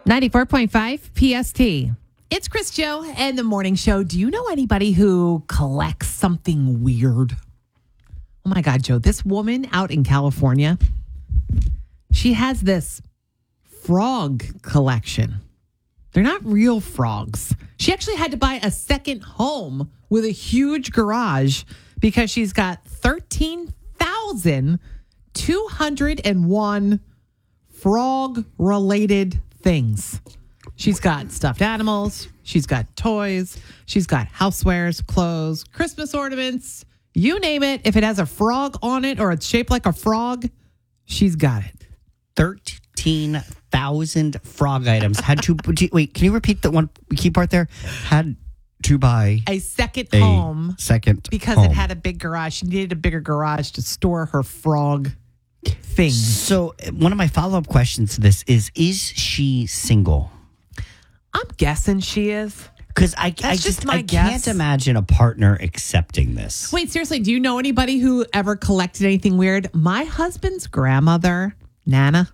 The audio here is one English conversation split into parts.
94.5 PST. It's Chris Joe and the morning show. Do you know anybody who collects something weird? Oh my God, Joe, this woman out in California, she has this frog collection. They're not real frogs. She actually had to buy a second home with a huge garage because she's got 13,201 frog-related things. She's got stuffed animals. She's got toys. She's got housewares, clothes, Christmas ornaments. You name it. If it has a frog on it or it's shaped like a frog, she's got it. 13,000 frog items. Wait, can you repeat the one key part there? Had to buy a second home. Because home. It had a big garage. She needed a bigger garage to store her frog things. So one of my follow-up questions to this is she single? I'm guessing she is. Because I can't imagine a partner accepting this. Wait, seriously, do you know anybody who ever collected anything weird? My husband's grandmother, Nana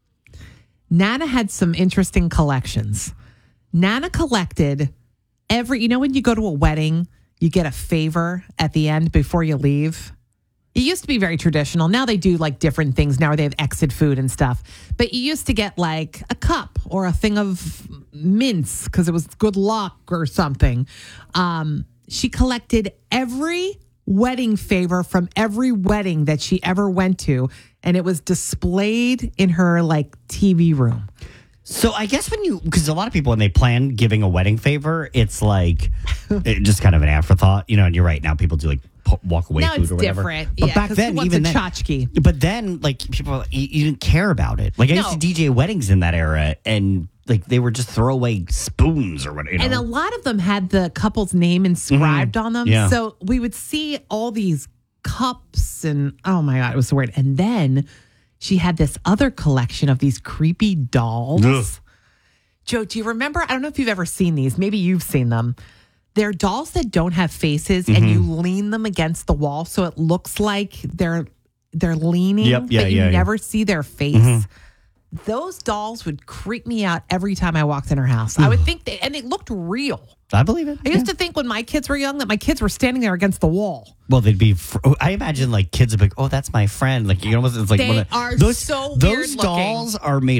had some interesting collections. Nana collected when you go to a wedding, you get a favor at the end before you leave. It used to be very traditional. Now they do like different things. Now they have exit food and stuff. But you used to get like a cup or a thing of mints because it was good luck or something. She collected every wedding favor from every wedding that she ever went to. And it was displayed in her like TV room. So I guess because a lot of people, when they plan giving a wedding favor, it's like just kind of an afterthought, and you're right. Now people do like walk away now food or whatever. Different. But back then, even then, tchotchke. But then, like people, you didn't care about it. Like I used to DJ weddings in that era, and like they were just throwaway spoons or whatever. And a lot of them had the couple's name inscribed on them. Yeah. So we would see all these cups, and oh my God, it was so weird. And then she had this other collection of these creepy dolls. Ugh. Joe, do you remember? I don't know if you've ever seen these. Maybe you've seen them. They're dolls that don't have faces, and you lean them against the wall, so it looks like they're leaning, but you never see their face. Those dolls would creep me out every time I walked in her house. I would think and it looked real. I believe it. I used to think when my kids were young that my kids were standing there against the wall. Well, they'd be. I imagine like kids would be like, "Oh, that's my friend." Like it's like they are so weird those dolls are made